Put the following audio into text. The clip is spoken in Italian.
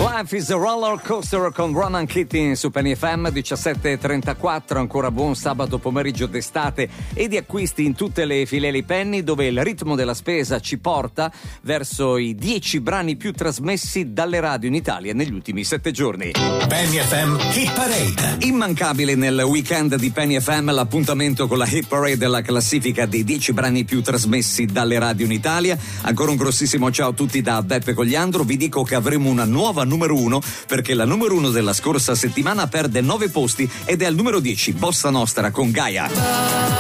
Life is a Roller Coaster con Ronan Keating su Penny FM, 17:34, ancora buon sabato pomeriggio d'estate e di acquisti in tutte le filiali Penny, dove il ritmo della spesa ci porta verso i 10 brani più trasmessi dalle radio in Italia negli ultimi 7 giorni. Penny FM Hit Parade. Immancabile nel weekend di Penny FM l'appuntamento con la Hit Parade della classifica dei 10 brani più trasmessi dalle radio in Italia. Ancora un grossissimo ciao a tutti da Beppe Cogliandro. Vi dico che avremo una nuova numero 1 perché la numero 1 della scorsa settimana perde 9 posti ed è al numero 10 Bossa Nostra con Gaia.